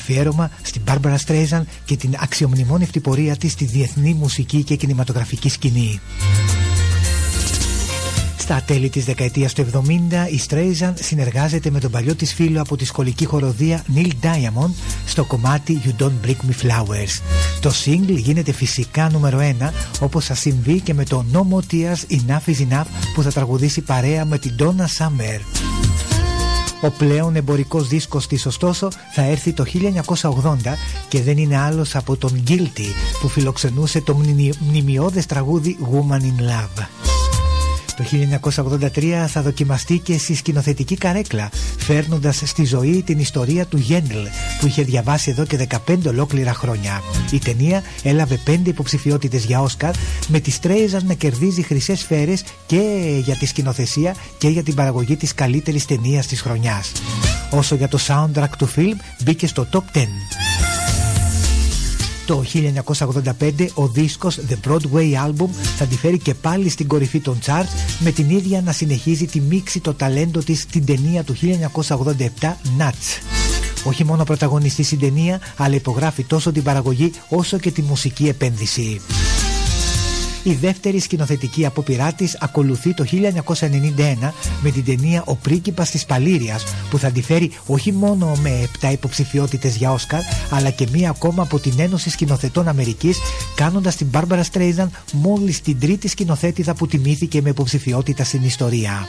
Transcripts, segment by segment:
αφιέρωμα στην Barbara Streisand και την αξιομνημόνευτη πορεία της στη διεθνή μουσική και κινηματογραφική σκηνή. Στα τέλη της δεκαετίας του 70 η Streisand συνεργάζεται με τον παλιό της φίλο από τη σχολική χοροδία Neil Diamond στο κομμάτι You Don't Break Me Flowers. Το single γίνεται φυσικά νούμερο 1, όπως θα συμβεί και με το No More Tears Enough Is Enough που θα τραγουδήσει παρέα με την Donna Summer. Ο πλέον εμπορικός δίσκος της ωστόσο θα έρθει το 1980 και δεν είναι άλλος από τον Guilty που φιλοξενούσε το μνημιώδες τραγούδι Woman in Love. Το 1983 θα δοκιμαστεί και στη σκηνοθετική καρέκλα, φέρνοντας στη ζωή την ιστορία του Γέντλ που είχε διαβάσει εδώ και 15 ολόκληρα χρόνια. Η ταινία έλαβε 5 υποψηφιότητες για Όσκαρ, με τη Streisand να κερδίζει χρυσές σφαίρες και για τη σκηνοθεσία και για την παραγωγή της καλύτερης ταινίας της χρονιάς. Όσο για το soundtrack του φιλμ, μπήκε στο top 10. Το 1985 ο δίσκος The Broadway Album θα τη φέρει και πάλι στην κορυφή των charts, με την ίδια να συνεχίζει τη μίξη το ταλέντο της στην ταινία του 1987 Nuts. Όχι μόνο πρωταγωνιστή στην ταινία, αλλά υπογράφει τόσο την παραγωγή όσο και τη μουσική επένδυση. Η δεύτερη σκηνοθετική απόπειρά της ακολουθεί το 1991 με την ταινία «Ο πρίγκιπας της Παλήριας», που θα τη φέρει όχι μόνο με 7 υποψηφιότητες για Όσκαρ, αλλά και μία ακόμα από την Ένωση Σκηνοθετών Αμερικής, κάνοντας την Barbara Streisand μόλις την τρίτη σκηνοθέτηδα που τιμήθηκε με υποψηφιότητα στην ιστορία.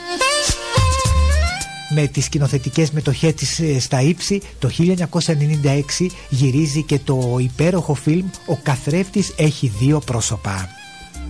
Με τις σκηνοθετικές μετοχές της στα ύψη, το 1996 γυρίζει και το υπέροχο φιλμ «Ο καθρέφτης έχει δύο πρόσωπα».